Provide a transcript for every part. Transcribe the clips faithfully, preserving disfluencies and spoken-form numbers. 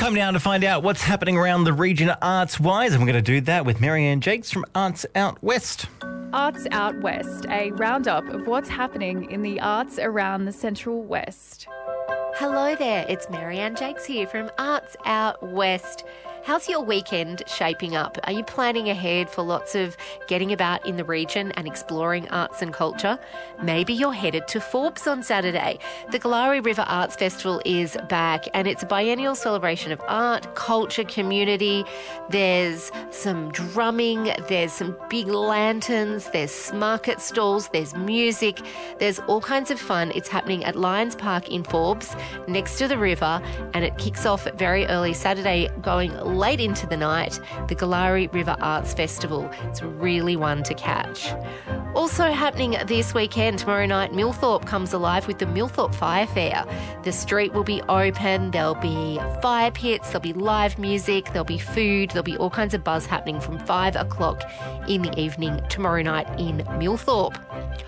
Time now to find out what's happening around the region arts-wise, and we're going to do that with Marianne Jakes from Arts Out West. Arts Out West, a roundup of what's happening in the arts around the Central West. Hello there, it's Marianne Jakes here from Arts Out West. How's your weekend shaping up? Are you planning ahead for lots of getting about in the region and exploring arts and culture? Maybe you're headed to Forbes on Saturday. The Galari River Arts Festival is back, and it's a biennial celebration of art, culture, community. There's some drumming, there's some big lanterns, there's market stalls, there's music, there's all kinds of fun. It's happening at Lions Park in Forbes, next to the river, and it kicks off very early Saturday, going late into the night, the Galari River Arts Festival. It's really one to catch. Also happening this weekend, tomorrow night, Millthorpe comes alive with the Millthorpe Fire Fair. The street will be open, there'll be fire pits, there'll be live music, there'll be food, there'll be all kinds of buzz happening from five o'clock in the evening tomorrow night in Millthorpe.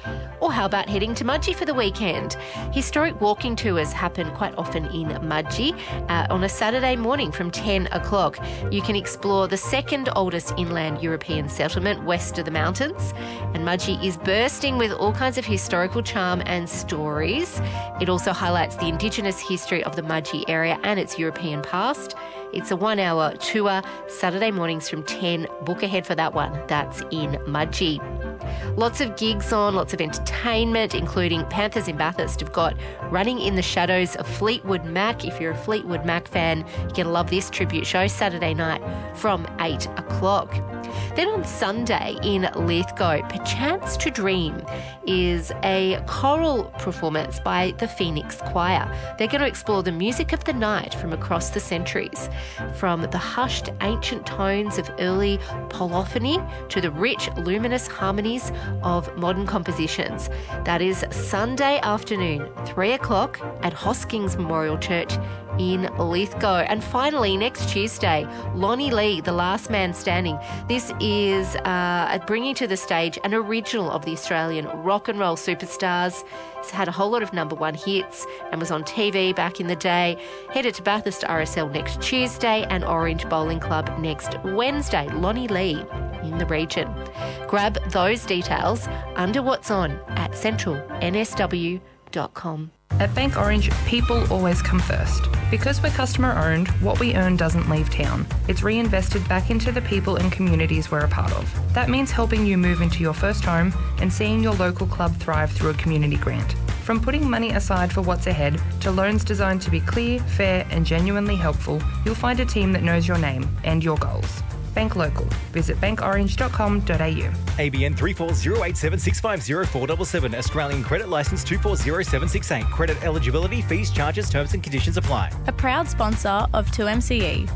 Or how about heading to Mudgee for the weekend? Historic walking tours happen quite often in Mudgee uh, on a Saturday morning from ten o'clock. You can explore the second oldest inland European settlement west of the mountains, and Mudgee is bursting with all kinds of historical charm and stories. It also highlights the Indigenous history of the Mudgee area and its European past. It's a one-hour tour, Saturday mornings from ten. Book ahead for that one. That's in Mudgee. Lots of gigs on, lots of entertainment, including Panthers in Bathurst have got Running in the Shadows of Fleetwood Mac. If you're a Fleetwood Mac fan, you're going to love this tribute show Saturday night from eight o'clock. Then on Sunday in Lithgow, Perchance to Dream is a choral performance by the Phoenix Choir. They're going to explore the music of the night from across the centuries, from the hushed ancient tones of early polyphony to the rich, luminous harmonies of modern compositions. That is Sunday afternoon, three o'clock at Hoskings Memorial Church in Lithgow. And finally, next Tuesday, Lonnie Lee, The Last Man Standing. This is uh, bringing to the stage an original of the Australian rock and roll superstars. It's had a whole lot of number one hits and was on T V back in the day. Headed to Bathurst R S L next Tuesday and Orange Bowling Club next Wednesday. Lonnie Lee in the region. Grab those details under What's On at central n s w dot com. At Bank Orange, people always come first. Because we're customer owned, what we earn doesn't leave town. It's reinvested back into the people and communities we're a part of. That means helping you move into your first home and seeing your local club thrive through a community grant. From putting money aside for what's ahead to loans designed to be clear, fair and genuinely helpful, you'll find a team that knows your name and your goals. Bank Local. Visit bank orange dot com dot a u. A B N three four zero eight seven six five zero four seven seven. Australian Credit Licence two four zero seven six eight. Credit eligibility, fees, charges, terms and conditions apply. A proud sponsor of two M C E.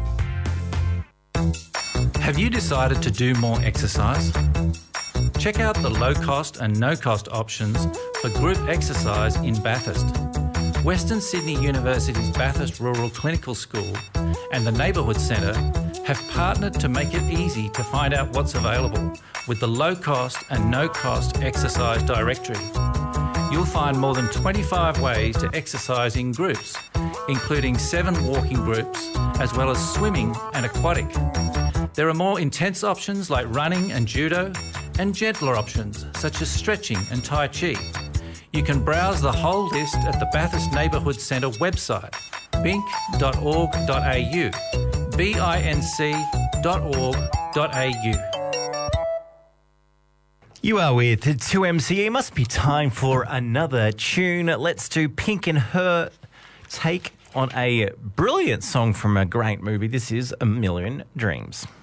Have you decided to do more exercise? Check out the low-cost and no-cost options for group exercise in Bathurst. Western Sydney University's Bathurst Rural Clinical School and the Neighbourhood Centre have partnered to make it easy to find out what's available with the low-cost and no-cost exercise directory. You'll find more than twenty-five ways to exercise in groups, including seven walking groups, as well as swimming and aquatic. There are more intense options like running and judo, and gentler options such as stretching and Tai Chi. You can browse the whole list at the Bathurst Neighbourhood Centre website, bink dot org dot a u, b i n c dot org dot a u. You are with two M C E. Must be time for another tune. Let's do Pink and her take on a brilliant song from a great movie. This is A Million Dreams.